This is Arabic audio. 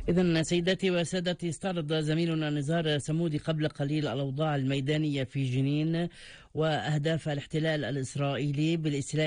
إذن سيداتي وسادتي، استعرض زميلنا نزار سمودي قبل قليل الأوضاع الميدانية في جنين وأهداف الاحتلال الإسرائيلي بالاستيلاء